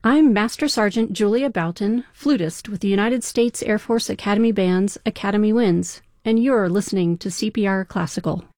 I'm Master Sergeant Julia Boughton, flutist with the United States Air Force Academy Band's Academy Winds, and you're listening to CPR Classical.